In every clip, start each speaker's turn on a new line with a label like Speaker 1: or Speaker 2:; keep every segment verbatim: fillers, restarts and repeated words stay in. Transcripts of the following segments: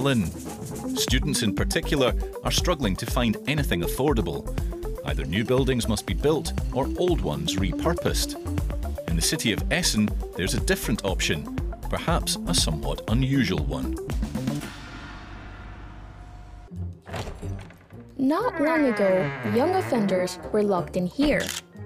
Speaker 1: Berlin. Students in particular are struggling to find anything affordable. Either new buildings must be built or old ones repurposed. In the city of Essen, there's a different option, perhaps a somewhat unusual one.
Speaker 2: Not long ago, young offenders were locked in here.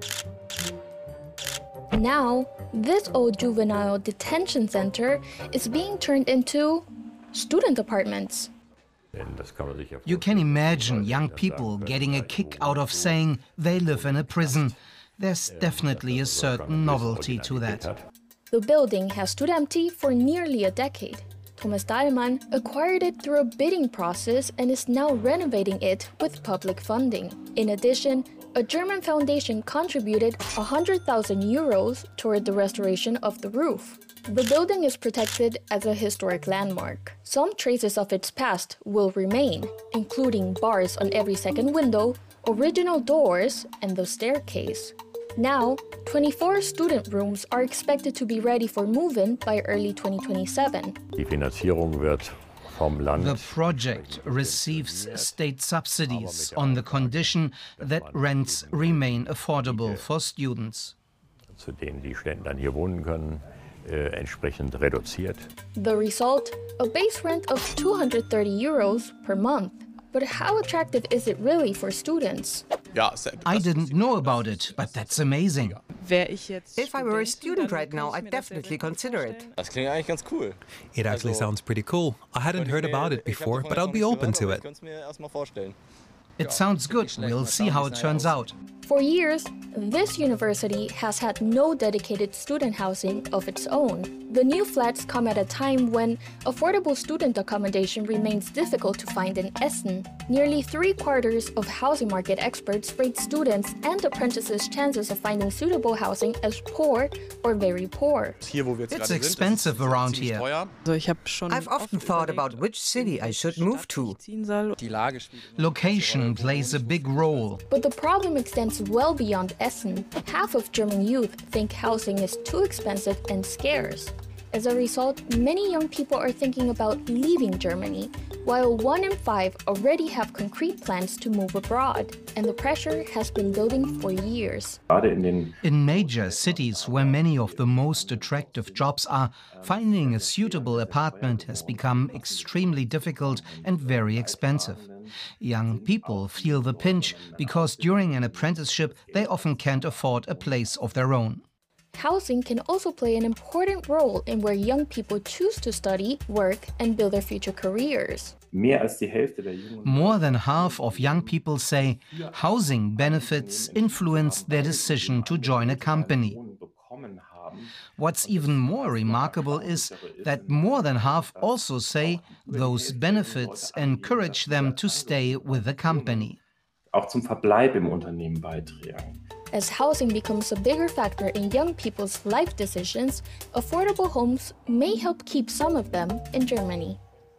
Speaker 2: Now, this old juvenile detention center is being turned into student apartments.
Speaker 3: You can imagine young people getting a kick out of saying they live in a prison. There's definitely a certain novelty to that.
Speaker 2: The building has stood empty for nearly a decade. Thomas Dahlmann acquired it through a bidding process and is now renovating it with public funding. In addition, a German foundation contributed one hundred thousand euros toward the restoration of the roof. The building is protected as a historic landmark. Some traces of its past will remain, including bars on every second window, original doors, and the staircase. Now, twenty-four student rooms are expected to be ready for move-in by early twenty twenty-seven.
Speaker 3: The project receives state subsidies on the condition that rents remain affordable for students.
Speaker 2: The result? A base rent of two hundred thirty euros per month. But how attractive is it really for students?
Speaker 3: I didn't know about it, but that's amazing.
Speaker 4: If I were a student right now, I'd definitely consider it.
Speaker 5: It actually sounds pretty cool. I hadn't heard about it before, but I'll be open to it.
Speaker 3: It sounds good. We'll see how it turns out.
Speaker 2: For years, this university has had no dedicated student housing of its own. The new flats come at a time when affordable student accommodation remains difficult to find in Essen. Nearly three quarters of housing market experts rate students and apprentices' chances of finding suitable housing as poor or very poor.
Speaker 3: It's expensive around here.
Speaker 4: I've often thought about which city I should move to.
Speaker 3: Location plays a big role.
Speaker 2: But the problem extends well beyond Essen. Half of German youth think housing is too expensive and scarce. As a result, many young people are thinking about leaving Germany, while one in five already have concrete plans to move abroad, and the pressure has been building for years.
Speaker 3: In major cities where many of the most attractive jobs are, finding a suitable apartment has become extremely difficult and very expensive. Young people feel the pinch because during an apprenticeship they often can't afford a place of their own.
Speaker 2: Housing can also play an important role in where young people choose to study, work, and build their future careers.
Speaker 3: More than half of young people say housing benefits influence their decision to join a company. What's even more remarkable is that more than half also say those benefits encourage them to stay with the company.
Speaker 2: As housing becomes a bigger factor in young people's life decisions, affordable homes may help keep some of them in Germany.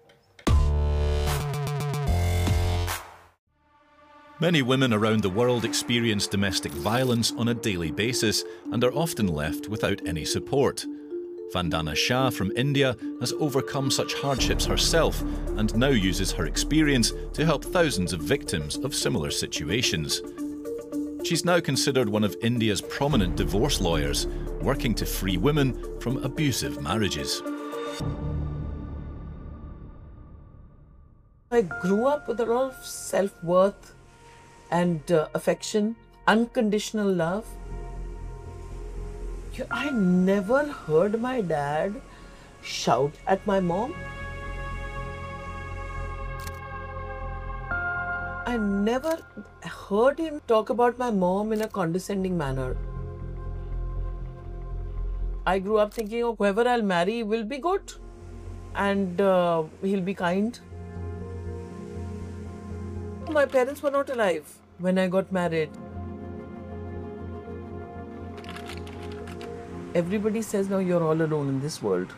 Speaker 1: Many women around the world experience domestic violence on a daily basis and are often left without any support. Vandana Shah from India has overcome such hardships herself and now uses her experience to help thousands of victims of similar situations. She's now considered one of India's prominent divorce lawyers, working to free women from abusive marriages.
Speaker 6: I grew up with a lot of self-worth and uh, affection, unconditional love. I never heard my dad shout at my mom. I never heard him talk about my mom in a condescending manner. I grew up thinking, oh, whoever I'll marry will be good and uh, he'll be kind. My parents were not alive when I got married. Everybody says now you're all alone in this world.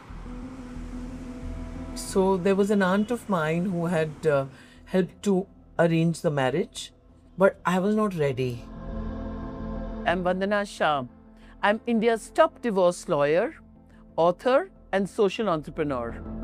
Speaker 6: So there was an aunt of mine who had uh, helped to arrange the marriage, but I was not ready. I'm Vandana Shah. I'm India's top divorce lawyer, author, and social entrepreneur.